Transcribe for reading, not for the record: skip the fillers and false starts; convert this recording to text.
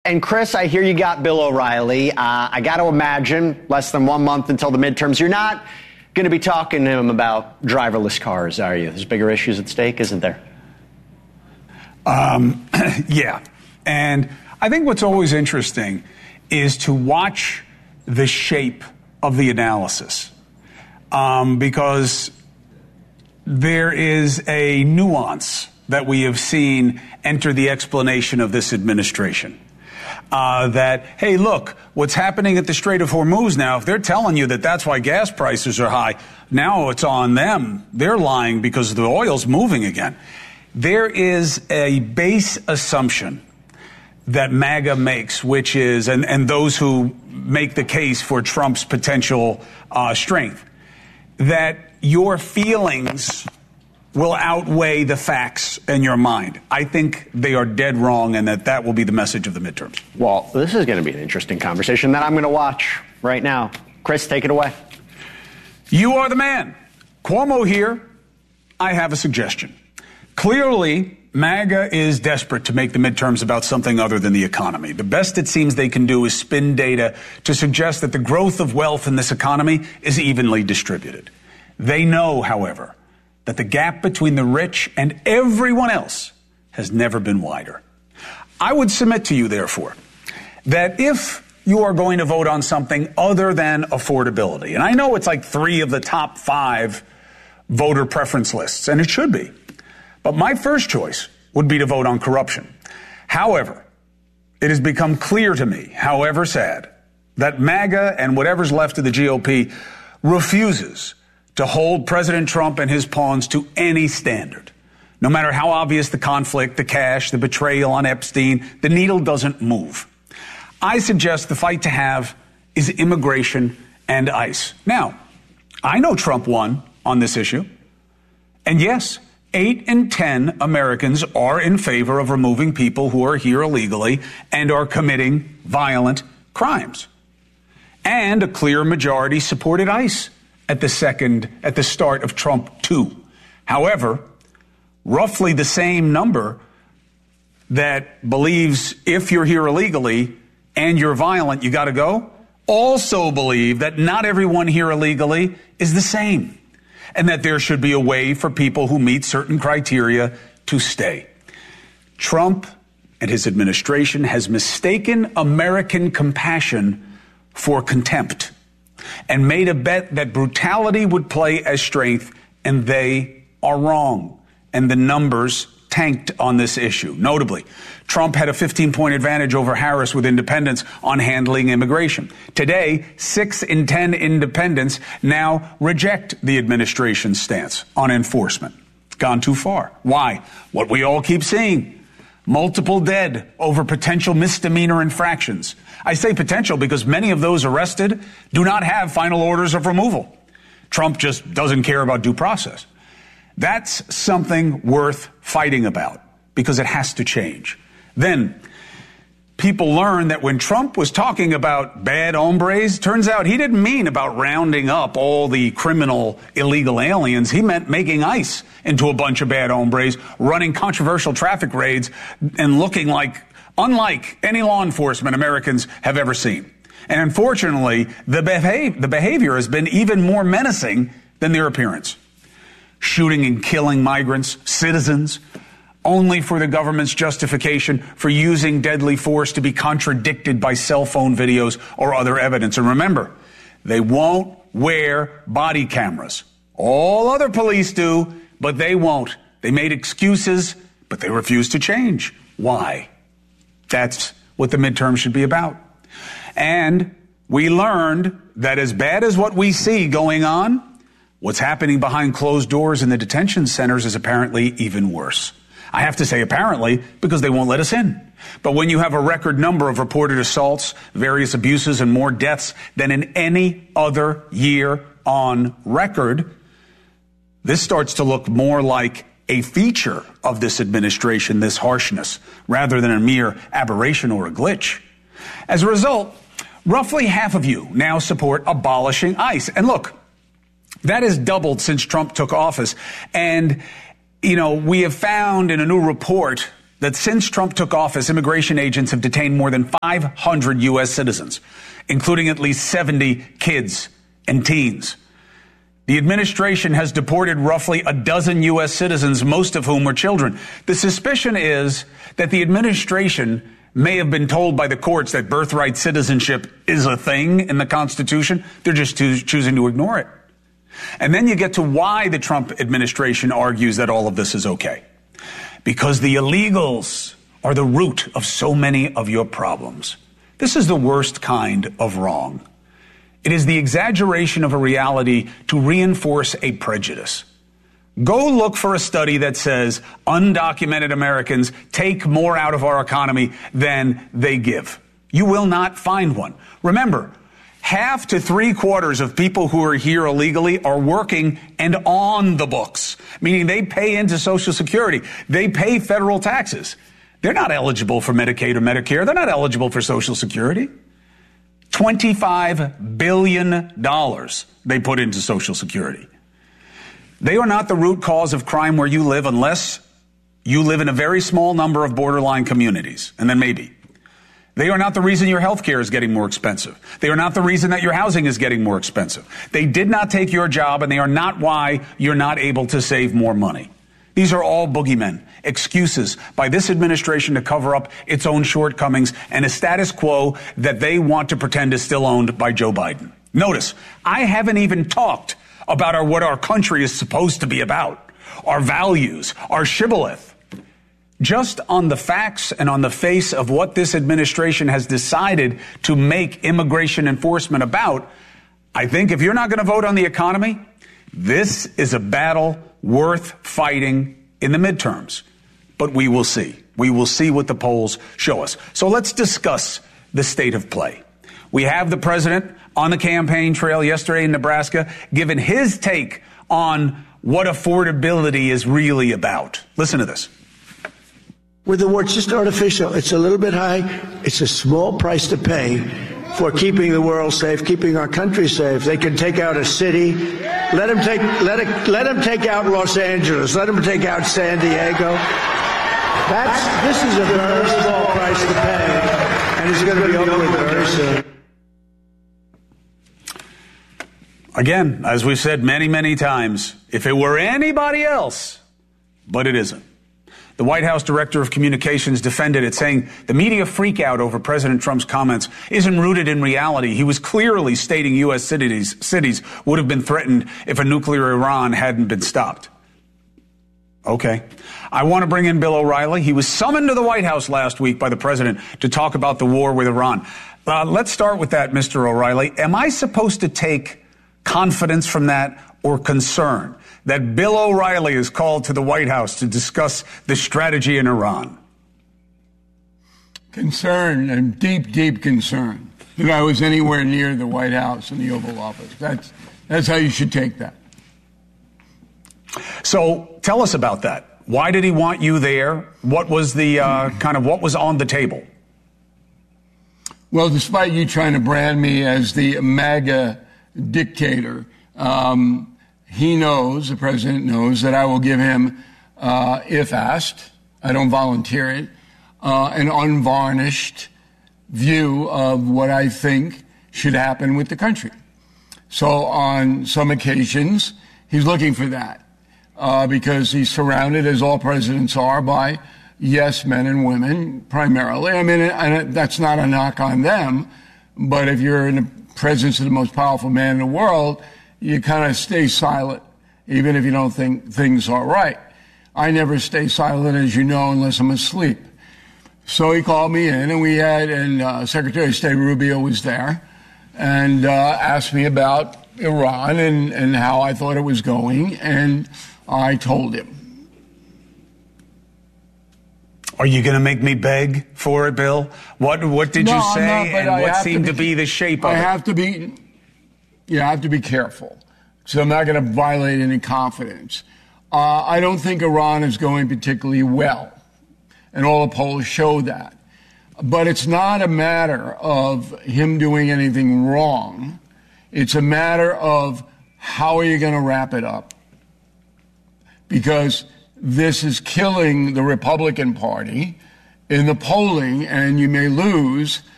And Chris, I hear you got Bill O'Reilly. I got to imagine less than 1 month until the midterms. You're not going to be talking to him about driverless cars, are you? There's bigger issues at stake, isn't there? Yeah. And I think what's always interesting is to watch the shape of the analysis, because there is a nuance that we have seen enter the explanation of this administration. That, hey, look, what's happening at the Strait of Hormuz now, if they're telling you that that's why gas prices are high, now it's on them. They're lying because the oil's moving again. There is a base assumption that MAGA makes, which is, and those who make the case for Trump's potential strength, that your feelings will outweigh the facts in your mind. I think they are dead wrong, and that will be the message of the midterms. Well, this is going to be an interesting conversation that I'm going to watch right now. Chris, take it away. You are the man. Cuomo here. I have a suggestion. Clearly, MAGA is desperate to make the midterms about something other than the economy. The best it seems they can do is spin data to suggest that the growth of wealth in this economy is evenly distributed. They know, however, that the gap between the rich and everyone else has never been wider. I would submit to you, therefore, that if you are going to vote on something other than affordability, and I know it's like 3 of the top 5 voter preference lists, and it should be, but my first choice would be to vote on corruption. However, it has become clear to me, however sad, that MAGA and whatever's left of the GOP refuses to hold President Trump and his pawns to any standard. No matter how obvious the conflict, the cash, the betrayal on Epstein, the needle doesn't move. I suggest the fight to have is immigration and ICE. Now, I know Trump won on this issue. And yes, 8 in 10 Americans are in favor of removing people who are here illegally and are committing violent crimes. And a clear majority supported ICE at the start of Trump 2. However, roughly the same number that believes if you're here illegally and you're violent, you got to go, also believe that not everyone here illegally is the same, and that there should be a way for people who meet certain criteria to stay. Trump and his administration has mistaken American compassion for contempt and made a bet that brutality would play as strength, and they are wrong. And the numbers tanked on this issue. Notably, Trump had a 15-point advantage over Harris with independents on handling immigration. Today, 6 in 10 independents now reject the administration's stance on enforcement. Gone too far. Why? What we all keep seeing. Multiple dead over potential misdemeanor infractions. I say potential because many of those arrested do not have final orders of removal. Trump just doesn't care about due process. That's something worth fighting about because it has to change. Then people learn that when Trump was talking about bad hombres, turns out he didn't mean about rounding up all the criminal illegal aliens. He meant making ICE into a bunch of bad hombres, running controversial traffic raids and looking unlike any law enforcement Americans have ever seen. And unfortunately, the behavior has been even more menacing than their appearance. Shooting and killing migrants, citizens, only for the government's justification for using deadly force to be contradicted by cell phone videos or other evidence. And remember, they won't wear body cameras. All other police do, but they won't. They made excuses, but they refuse to change. Why? That's what the midterm should be about. And we learned that as bad as what we see going on, what's happening behind closed doors in the detention centers is apparently even worse. I have to say apparently because they won't let us in. But when you have a record number of reported assaults, various abuses, and more deaths than in any other year on record, this starts to look more like a feature of this administration, this harshness, rather than a mere aberration or a glitch. As a result, roughly half of you now support abolishing ICE. And look, that has doubled since Trump took office. And, we have found in a new report that since Trump took office, immigration agents have detained more than 500 U.S. citizens, including at least 70 kids and teens. The administration has deported roughly a dozen U.S. citizens, most of whom were children. The suspicion is that the administration may have been told by the courts that birthright citizenship is a thing in the Constitution. They're just choosing to ignore it. And then you get to why the Trump administration argues that all of this is okay. Because the illegals are the root of so many of your problems. This is the worst kind of wrong. It is the exaggeration of a reality to reinforce a prejudice. Go look for a study that says undocumented Americans take more out of our economy than they give. You will not find one. Remember, half to 3/4 of people who are here illegally are working and on the books, meaning they pay into Social Security. They pay federal taxes. They're not eligible for Medicaid or Medicare. They're not eligible for Social Security. $25 billion they put into Social Security. They are not the root cause of crime where you live unless you live in a very small number of borderline communities, and then maybe. They are not the reason your health care is getting more expensive. They are not the reason that your housing is getting more expensive. They did not take your job, and they are not why you're not able to save more money. These are all boogeymen, excuses by this administration to cover up its own shortcomings and a status quo that they want to pretend is still owned by Joe Biden. Notice, I haven't even talked about what our country is supposed to be about, our values, our shibboleth. Just on the facts and on the face of what this administration has decided to make immigration enforcement about, I think if you're not going to vote on the economy, this is a battle worth fighting in the midterms. But we will see. We will see what the polls show us. So let's discuss the state of play. We have the president on the campaign trail yesterday in Nebraska, giving his take on what affordability is really about. Listen to this. With the war, it's just artificial. It's a little bit high. It's a small price to pay for keeping the world safe, keeping our country safe. They can take out a city. Let them take out Los Angeles. Let them take out San Diego. This is a very small price to pay, and it's going to be over with very soon. Again, as we've said many, many times, if it were anybody else, but it isn't. The White House Director of Communications defended it, saying the media freakout over President Trump's comments isn't rooted in reality. He was clearly stating U.S. cities would have been threatened if a nuclear Iran hadn't been stopped. Okay. I want to bring in Bill O'Reilly. He was summoned to the White House last week by the president to talk about the war with Iran. Let's start with that, Mr. O'Reilly. Am I supposed to take confidence from that or concern that Bill O'Reilly is called to the White House to discuss the strategy in Iran? Concern, and deep, deep concern that I was anywhere near the White House and the Oval Office. That's how you should take that. So tell us about that. Why did he want you there? What was the what was on the table? Well, despite you trying to brand me as the MAGA dictator, he knows, the president knows, that I will give him, if asked, I don't volunteer it, an unvarnished view of what I think should happen with the country. So on some occasions, he's looking for that, because he's surrounded, as all presidents are, by yes men and women, primarily. I mean, that's not a knock on them, but if you're in the presence of the most powerful man in the world, you kind of stay silent, even if you don't think things are right. I never stay silent, as you know, unless I'm asleep. So he called me in, and Secretary of State Rubio was there, and asked me about Iran and how I thought it was going, and I told him. Are you going to make me beg for it, Bill? What did you say, and what seemed to be the shape of it? You have to be careful. So I'm not going to violate any confidence. I don't think Iran is going particularly well, and all the polls show that. But it's not a matter of him doing anything wrong. It's a matter of how are you going to wrap it up? Because this is killing the Republican Party in the polling, and you may lose